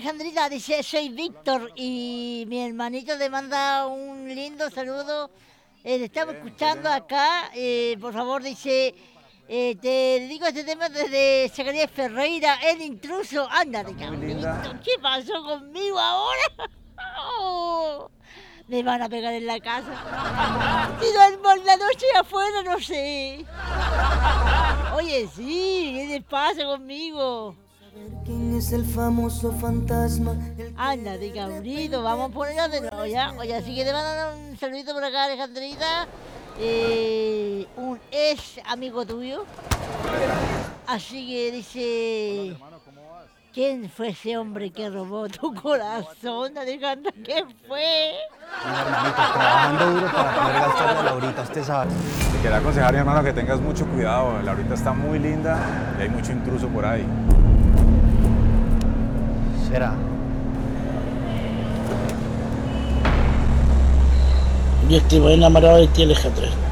Alejandrita, dice, soy Víctor y mi hermanito te manda un lindo saludo. Te estamos escuchando acá. Por favor, dice, te dedico este tema desde Zacarías Ferreira, el intruso. Ándate, cabrito, ¿qué pasó conmigo ahora? Oh, me van a pegar en la casa. Si duermo en la noche afuera, no sé. Oye, sí, ¿qué te pasa conmigo? ¿Quién es el famoso fantasma? Ándate, cabrito, vamos a ponerlo de nuevo, ¿ya? Oye, así que te mandan un saludito por acá, Alejandrita. Un ex amigo tuyo. Así que dice... ¿Quién fue ese hombre que robó tu corazón, Alejandra? ¿Quién fue? Mi hermanito, trabajando duro para poder gastarle a Laurita, usted sabe. Te quería aconsejar, mi hermano, que tengas mucho cuidado. Laurita está muy linda y hay mucho intruso por ahí. ¿Será? Yo estoy muy enamorado de ti, Alejandra.